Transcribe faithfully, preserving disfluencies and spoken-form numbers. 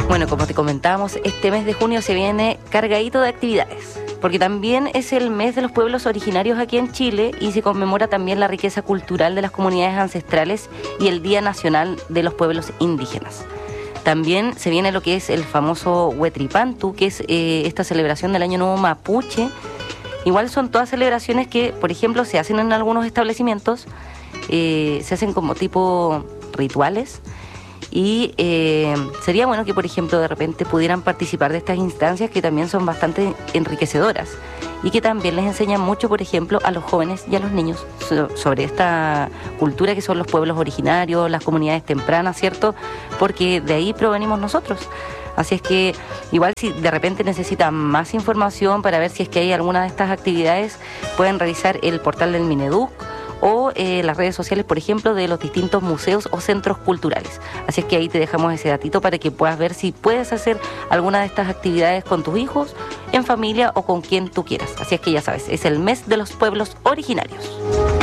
Bueno, como te comentábamos, este mes de junio se viene cargadito de actividades, porque también es el mes de los pueblos originarios aquí en Chile y se conmemora también la riqueza cultural de las comunidades ancestrales y el Día Nacional de los Pueblos Indígenas. También se viene lo que es el famoso Huetripantu, que es eh, esta celebración del Año Nuevo Mapuche. Igual son todas celebraciones que, por ejemplo, se hacen en algunos establecimientos, eh, se hacen como tipo rituales. Y eh, sería bueno que, por ejemplo, de repente pudieran participar de estas instancias que también son bastante enriquecedoras y que también les enseñan mucho, por ejemplo, a los jóvenes y a los niños so- sobre esta cultura que son los pueblos originarios, las comunidades tempranas, ¿cierto? Porque de ahí provenimos nosotros. Así es que igual si de repente necesitan más información para ver si es que hay alguna de estas actividades, pueden revisar el portal del Mineduc o eh, las redes sociales, por ejemplo, de los distintos museos o centros culturales. Así es que ahí te dejamos ese datito para que puedas ver si puedes hacer alguna de estas actividades con tus hijos, en familia o con quien tú quieras. Así es que ya sabes, es el mes de los pueblos originarios.